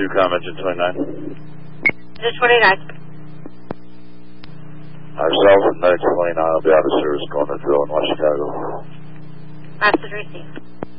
2Com, engine 29. Engine 29. Ourselves at medic 29, I'll be out of service going to drill in West Chicago. Message received.